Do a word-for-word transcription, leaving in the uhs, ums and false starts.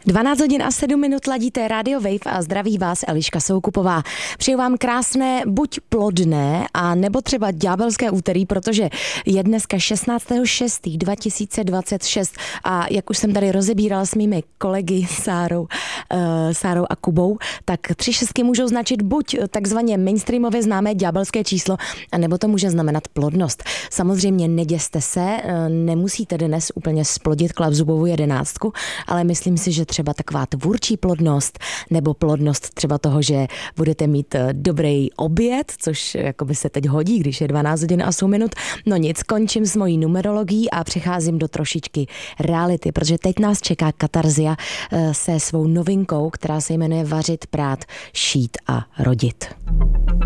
dvanáct hodin a sedm minut ladíte Radio Wave a zdraví vás Eliška Soukupová. Přeju vám krásné, buď plodné, a nebo třeba ďábelské úterý, protože je dneska šestnáctého šestého dva tisíce dvacet šest a jak už jsem tady rozebírala s mými kolegy Sárou, uh, Sárou a Kubou, tak tři šestky můžou značit buď takzvaně mainstreamově známé ďábelské číslo, a nebo to může znamenat plodnost. Samozřejmě neděste se, nemusíte dnes úplně splodit klavzubovou jedenáctku, ale myslím si, že třeba taková tvůrčí plodnost nebo plodnost třeba toho, že budete mít dobrý oběd, což jako by se teď hodí, když je dvanáct hodin a osm minut. No nic, končím s mojí numerologií a přecházím do trošičky reality, protože teď nás čeká Katarzia se svou novinkou, která se jmenuje Vařit, prát, šít a rodit.